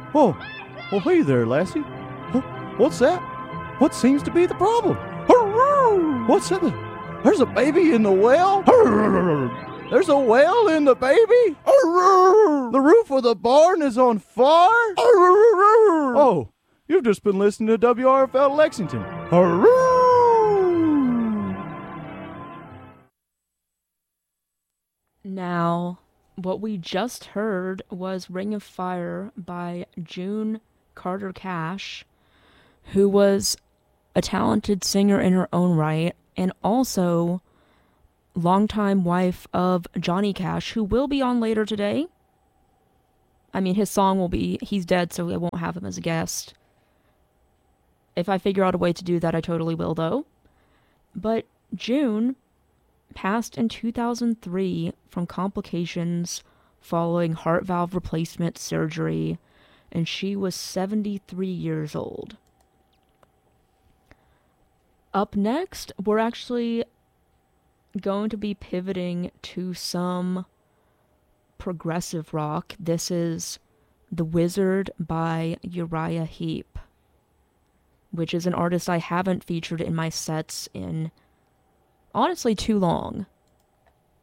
Oh, well, hey there, Lassie. What's that? What seems to be the problem? What's that? There's a baby in the well? There's a well in the baby? The roof of the barn is on fire? Oh, you've just been listening to WRFL Lexington. Now, what we just heard was Ring of Fire by June Carter Cash, who was a talented singer in her own right, and also longtime wife of Johnny Cash, who will be on later today. I mean, his song will be, he's dead, so I won't have him as a guest. If I figure out a way to do that, I totally will, though. But June passed in 2003 from complications following heart valve replacement surgery, and she was 73 years old. Up next, we're actually going to be pivoting to some progressive rock. This is The Wizard by Uriah Heep, which is an artist I haven't featured in my sets in honestly too long.